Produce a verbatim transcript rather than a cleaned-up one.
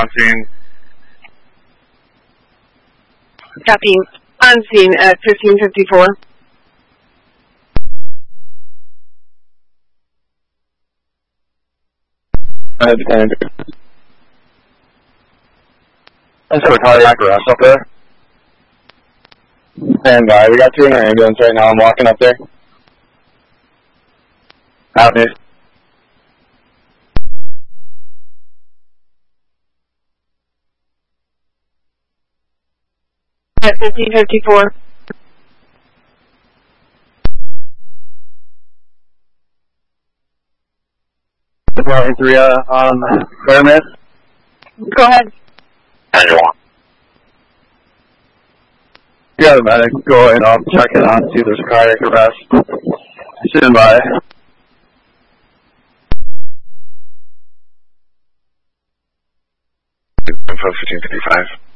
on scene. Copy. On scene at fifteen fifty-four. Uh, Let's go to cardiac arrest up there. Stand by. We got two in our ambulance right now. I'm walking up there. Out here. At fifteen fifty-four. three uh, on Fairmouth. Go ahead. Yeah, the medic. Go ahead. I'll check it out and see if there's a cardiac arrest. Stand by. fifteen fifty-five.